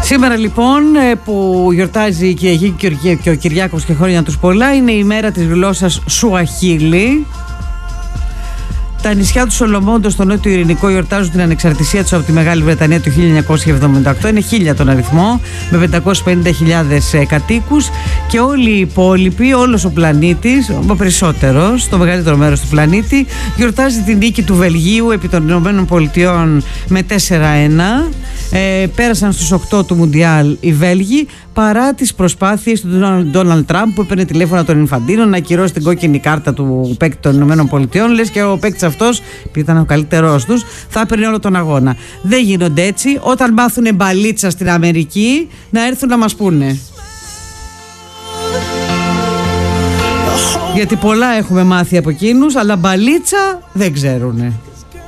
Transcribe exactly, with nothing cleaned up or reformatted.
Σήμερα λοιπόν που γιορτάζει και η Αιγύπτο και ο Κυριάκος και χρόνια τους πολλά, είναι η μέρα της γλώσσας Σουαχίλι. Τα νησιά του Σολομόντο στο νότιο Ειρηνικό γιορτάζουν την ανεξαρτησία τους από τη Μεγάλη Βρετανία το χίλια εννιακόσια εβδομήντα οκτώ. Είναι χίλια τον αριθμό, με πεντακόσιες πενήντα χιλιάδες κατοίκους, και όλοι οι υπόλοιποι, όλος ο πλανήτης, ο περισσότερος, το μεγαλύτερο μέρος του πλανήτη, γιορτάζει την νίκη του Βελγίου επί των Ηνωμένων Πολιτειών με τέσσερα ένα. Ε, πέρασαν στους οκτώ του Μουντιάλ οι Βέλγοι, παρά τις προσπάθειες του Ντόναλντ Τραμπ, που έπαιρνε τηλέφωνα τον Ινφαντίνο να ακυρώσει την κόκκινη κάρτα του παίκτη των Ηνωμένων Πολιτειών. Λες και ο παίκτης αυτός, που ήταν ο καλύτερός τους, θα έπαιρνε όλο τον αγώνα. Δεν γίνονται έτσι. Όταν μάθουνε μπαλίτσα στην Αμερική, να έρθουν να μας πούνε. Γιατί πολλά έχουμε μάθει από εκείνους, αλλά μπαλίτσα δεν ξέρουνε.